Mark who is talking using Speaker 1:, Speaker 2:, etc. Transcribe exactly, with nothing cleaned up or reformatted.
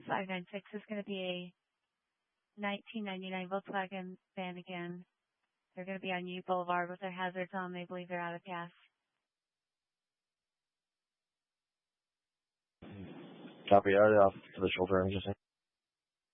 Speaker 1: five nine six is going to be a nineteen ninety-nine Volkswagen van again. They're going to be on U Boulevard with their hazards on. They believe they're out of gas.
Speaker 2: Copy, already off to the shoulder, I'm just saying.